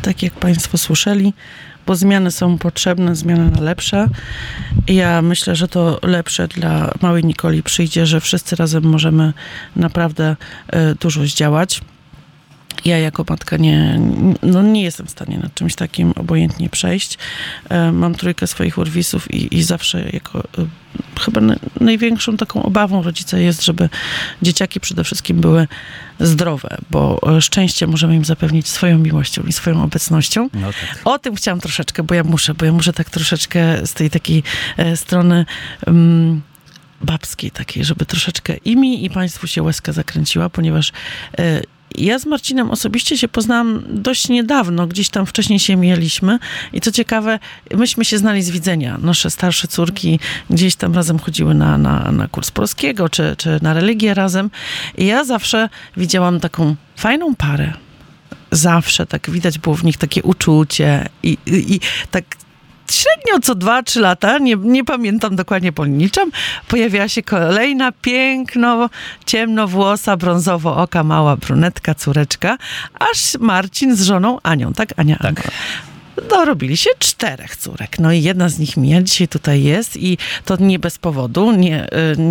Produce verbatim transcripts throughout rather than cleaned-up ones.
tak jak Państwo słyszeli, bo zmiany są potrzebne, zmiany na lepsze. I ja myślę, że to lepsze dla małej Nikoli przyjdzie, że wszyscy razem możemy naprawdę y, dużo zdziałać. Ja jako matka nie, no nie jestem w stanie nad czymś takim obojętnie przejść. E, mam trójkę swoich urwisów i, i zawsze jako e, chyba na, największą taką obawą rodzica jest, żeby dzieciaki przede wszystkim były zdrowe, bo szczęście możemy im zapewnić swoją miłością i swoją obecnością. No tak. O tym chciałam troszeczkę, bo ja muszę, bo ja muszę tak troszeczkę z tej takiej e, strony um, babskiej takiej, żeby troszeczkę i mi, i Państwu się łezka zakręciła, ponieważ e, ja z Marcinem osobiście się poznałam dość niedawno, gdzieś tam wcześniej się mijaliśmy i co ciekawe, myśmy się znali z widzenia. Nasze starsze córki gdzieś tam razem chodziły na, na, na kurs polskiego, czy, czy na religię razem i ja zawsze widziałam taką fajną parę. Zawsze tak widać było w nich takie uczucie i, i, i tak średnio co dwa, trzy lata, nie, nie pamiętam dokładnie po niczym, pojawiała się kolejna piękno, ciemnowłosa, brązowo-oka, mała brunetka, córeczka, aż Marcin z żoną Anią, tak? Ania, Tak. Anka. Dorobili się czterech córek. No i jedna z nich mija dzisiaj tutaj jest i to nie bez powodu, nie,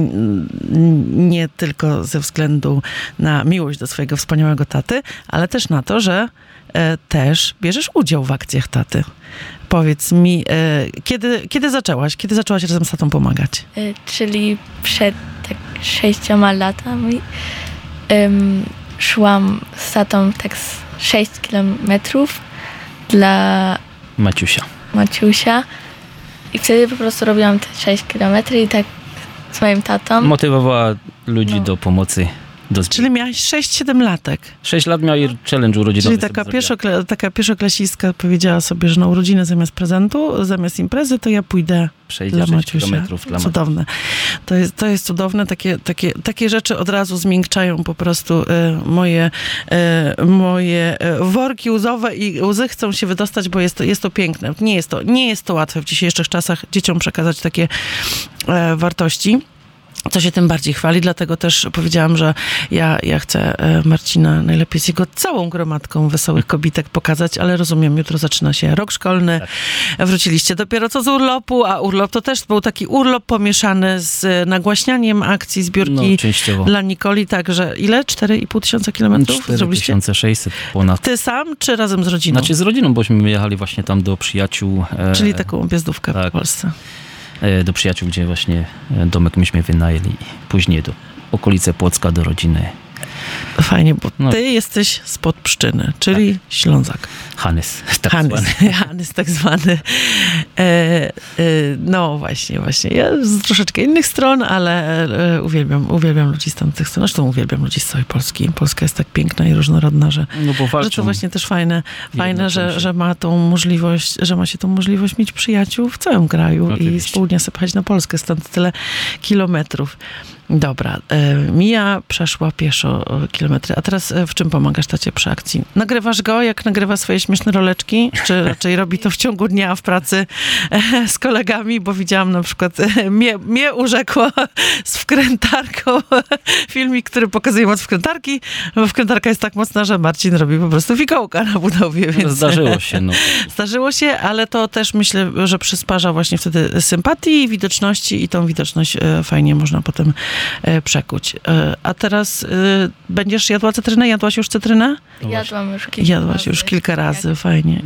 nie tylko ze względu na miłość do swojego wspaniałego taty, ale też na to, że też bierzesz udział w akcjach taty. Powiedz mi, kiedy, kiedy zaczęłaś? Kiedy zaczęłaś razem z tatą pomagać? Y, czyli przed tak sześcioma latami ym, szłam z tatą tak z sześć kilometrów dla Maciusia. Maciusia i wtedy po prostu robiłam te sześć kilometrów i tak z moim tatą. Motywowała ludzi No. do pomocy. Do Czyli miałaś sześć siedem latek. sześć lat miał i challenge urodzinowy. Czyli sobie taka, zrobiła. pierwszokle, taka pierwszoklasistka powiedziała sobie, że na urodziny zamiast prezentu, zamiast imprezy, to ja pójdę Przejdzie dla sześć Maciusia. kilometrów dla Cudowne. To jest, to jest cudowne. Takie, takie, takie rzeczy od razu zmiękczają po prostu e, moje, e, moje e, worki łzowe i łzy chcą się wydostać, bo jest to, jest to piękne. Nie jest to, nie jest to łatwe w dzisiejszych czasach dzieciom przekazać takie e, wartości. Co się tym bardziej chwali, dlatego też powiedziałam, że ja, ja chcę Marcina najlepiej z jego całą gromadką wesołych kobitek pokazać, ale rozumiem, jutro zaczyna się rok szkolny, tak. Wróciliście dopiero co z urlopu, a urlop to też był taki urlop pomieszany z nagłaśnianiem akcji, zbiórki no, dla Nikoli, także ile? cztery i pół tysiąca kilometrów cztery tysiące sześćset ponad. Ty sam, czy razem z rodziną? Znaczy z rodziną, bośmy jechali właśnie tam do przyjaciół. E, Czyli taką objazdówkę tak. w Polsce. Do przyjaciół, gdzie właśnie domek myśmy wynajęli. Później do okolice Płocka, do rodziny. Fajnie, bo no. ty jesteś spod Pszczyny, czyli tak. Ślązak. Hanys, tak Hanys, zwany. Hanys tak zwany. E, e, no właśnie, właśnie. Ja z troszeczkę innych stron, ale e, uwielbiam, uwielbiam ludzi z tamtych stron. Zresztą uwielbiam ludzi z całej Polski. Polska jest tak piękna i różnorodna, że, no bo walczą, że to właśnie też fajne, fajne że, że ma tą możliwość, że ma się tą możliwość mieć przyjaciół w całym kraju oczywiście. I z południa sobie pchać na Polskę, stąd tyle kilometrów. Dobra, e, Mija przeszła pieszo kilometry. A teraz e, w czym pomagasz tacie przy akcji? Nagrywasz go, jak nagrywa swoje śmieszne roleczki? Czy raczej robi to w ciągu dnia w pracy e, z kolegami? Bo widziałam na przykład, e, mnie, mnie urzekło z wkrętarką filmik, który pokazuje moc wkrętarki, bo wkrętarka jest tak mocna, że Marcin robi po prostu fikołka na budowie. Więc... No, zdarzyło się. No. Zdarzyło się, ale to też myślę, że przysparza właśnie wtedy sympatii, widoczności i tą widoczność e, fajnie można potem przekuć. A teraz y, będziesz jadła cytrynę? Jadłaś już cytrynę? Jadłam już kilka Jadłaś razy. już kilka razy, fajnie.